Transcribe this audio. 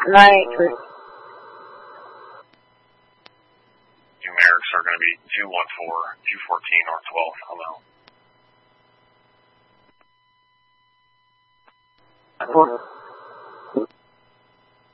Right. Numerics are going to be 214, 214, or 12. I'm out.